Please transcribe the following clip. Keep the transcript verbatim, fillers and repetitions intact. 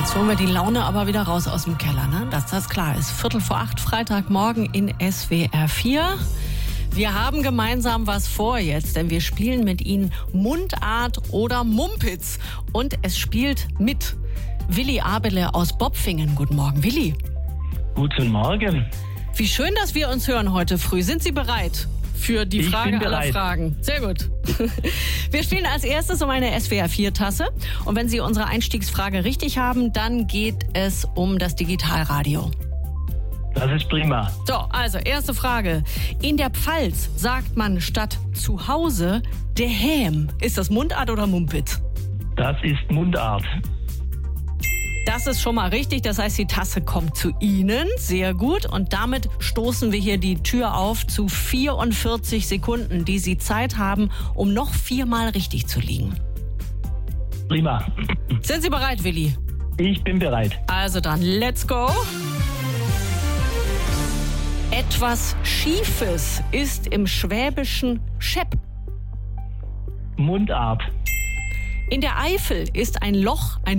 Jetzt holen wir die Laune aber wieder raus aus dem Keller, ne? Dass das klar ist. Viertel vor acht, Freitagmorgen in S W R vier. Wir haben gemeinsam was vor jetzt, denn wir spielen mit Ihnen Mundart oder Mumpitz. Und es spielt mit Willi Abele aus Bopfingen. Guten Morgen, Willi. Guten Morgen. Wie schön, dass wir uns hören heute früh. Sind Sie bereit für die Ich Frage bin aller bereit. Fragen? Sehr gut. Wir spielen als erstes um eine S W R vier Tasse. Und wenn Sie unsere Einstiegsfrage richtig haben, dann geht es um das Digitalradio. Das ist prima. So, also erste Frage. In der Pfalz sagt man statt zu Hause de Häm. Ist das Mundart oder Mumpitz? Das ist Mundart. Das ist schon mal richtig. Das heißt, die Tasse kommt zu Ihnen. Sehr gut. Und damit stoßen wir hier die Tür auf zu vierundvierzig Sekunden, die Sie Zeit haben, um noch viermal richtig zu liegen. Prima. Sind Sie bereit, Willi? Ich bin bereit. Also dann, let's go. Etwas Schiefes ist im Schwäbischen Schepp. Mundart. In der Eifel ist ein Loch ein